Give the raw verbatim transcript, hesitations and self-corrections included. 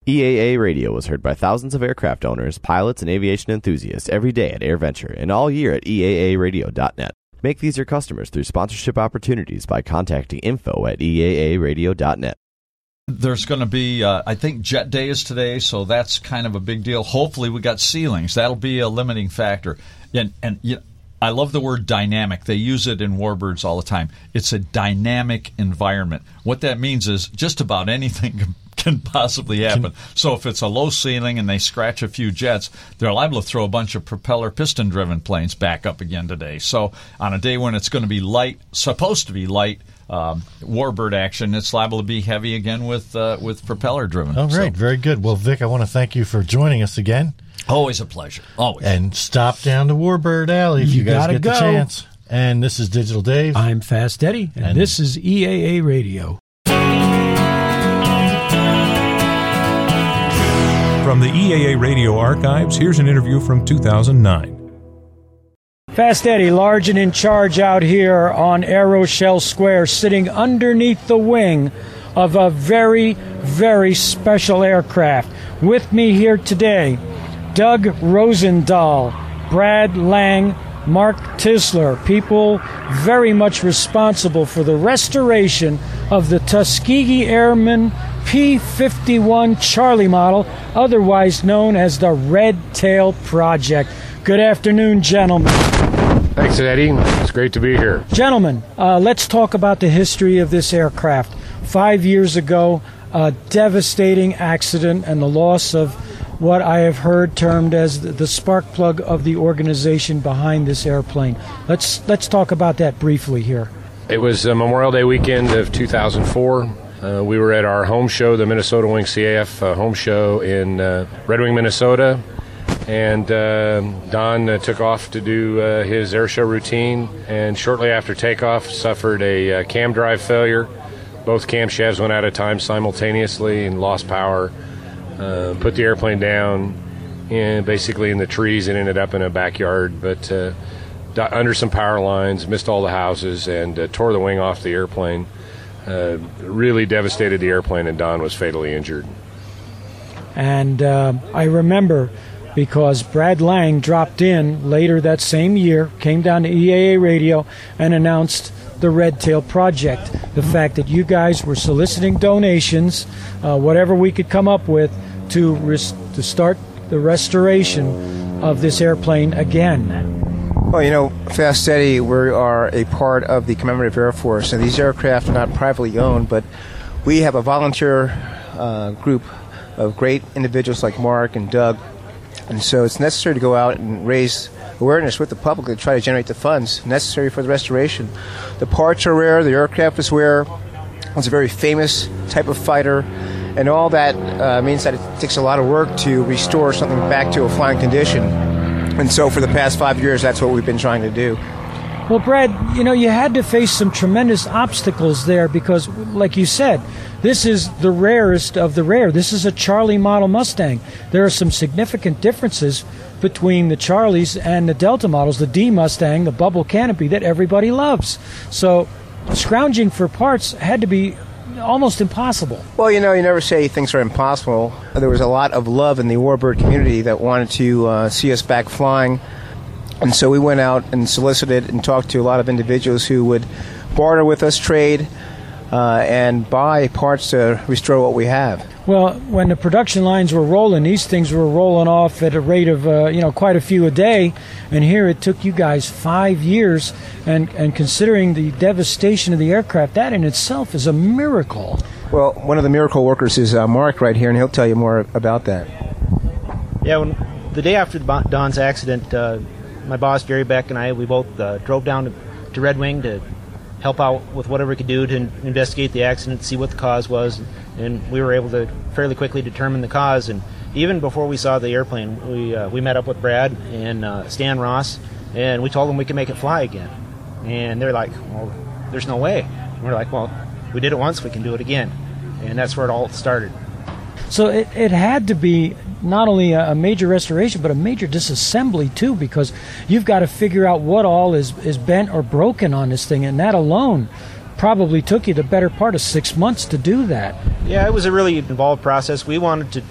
E A A Radio was heard by thousands of aircraft owners, pilots, and aviation enthusiasts every day at AirVenture and all year at E A A radio dot net. Make these your customers through sponsorship opportunities by contacting info at E A A radio dot net. There's going to be, uh, I think Jet Day is today, so that's kind of a big deal. Hopefully we got ceilings. That'll be a limiting factor. And, and you know, I love the word dynamic. They use it in warbirds all the time. It's a dynamic environment. What that means is just about anything can, can possibly happen. So if it's a low ceiling and they scratch a few jets, they're liable to throw a bunch of propeller piston-driven planes back up again today. So on a day when it's going to be light, supposed to be light, um, warbird action, it's liable to be heavy again with uh, with propeller-driven. All right, so, very good. Well, Vic, I want to thank you for joining us again. Always a pleasure. Always. And stop down to Warbird Alley if you, You guys gotta get the go. chance. And this is Digital Dave. I'm Fast Eddie, and, And- this is E A A Radio. From the E A A Radio archives, here's an interview from two thousand nine. Fast Eddie, large and in charge out here on Aeroshell Square, sitting underneath the wing of a very, very special aircraft. With me here today, Doug Rosendahl, Brad Lang, Mark Tisler, people very much responsible for the restoration of the Tuskegee Airman P fifty-one Charlie model, otherwise known as the Red Tail Project. Good afternoon, gentlemen. Thanks, Eddie. It's great to be here. Gentlemen, uh, let's talk about the history of this aircraft. Five years ago, a devastating accident and the loss of what I have heard termed as the, the spark plug of the organization behind this airplane. Let's let's talk about that briefly here. It was uh, Memorial Day weekend of two thousand four. Uh, we were at our home show, the Minnesota Wing C A F uh, home show in uh, Red Wing, Minnesota. And uh, Don uh, took off to do uh, his air show routine, and shortly after takeoff suffered a uh, cam drive failure. Both camshafts went out of time simultaneously and lost power. Uh, put the airplane down, in, basically in the trees, and ended up in a backyard. But uh, di- under some power lines, missed all the houses, and uh, tore the wing off the airplane. Uh, really devastated the airplane, and Don was fatally injured. And uh, I remember because Brad Lang dropped in later that same year, came down to E A A Radio, and announced the Red Tail Project. The fact that you guys were soliciting donations, uh, whatever we could come up with, to res- to start the restoration of this airplane again. Well, you know, Fast Eddie, we are a part of the Commemorative Air Force, and these aircraft are not privately owned, but we have a volunteer uh, group of great individuals like Mark and Doug, and so it's necessary to go out and raise awareness with the public to try to generate the funds necessary for the restoration. The parts are rare, the aircraft is rare, it's a very famous type of fighter, and all that uh, means that it takes a lot of work to restore something back to a flying condition. And so for the past five years, that's what we've been trying to do. Well, Brad, you know, you had to face some tremendous obstacles there because, like you said, this is the rarest of the rare. This is a Charlie model Mustang. There are some significant differences between the Charlies and the Delta models, the D Mustang, the bubble canopy that everybody loves. So scrounging for parts had to be almost impossible. Well, you know, you never say things are impossible. There was a lot of love in the Warbird community that wanted to uh, see us back flying. And so we went out and solicited and talked to a lot of individuals who would barter with us, trade, uh, and buy parts to restore what we have. Well, when the production lines were rolling, these things were rolling off at a rate of, uh, you know, quite a few a day. And here it took you guys five years. And, and considering the devastation of the aircraft, that in itself is a miracle. Well, one of the miracle workers is uh, Mark right here, and he'll tell you more about that. Yeah, when, the day after Don's accident, uh, my boss, Jerry Beck, and I, we both uh, drove down to, to Red Wing to help out with whatever we could do to in- investigate the accident, see what the cause was, and we were able to fairly quickly determine the cause. And even before we saw the airplane, we uh, we met up with Brad and uh, Stan Ross, and we told them we could make it fly again. And they're like, well, there's no way. And we're like, well, we did it once, we can do it again. And that's where it all started. So it, it had to be not only a, a major restoration, but a major disassembly, too, because you've got to figure out what all is, is bent or broken on this thing, and that alone probably took you the better part of six months to do that. Yeah, it was a really involved process. We wanted to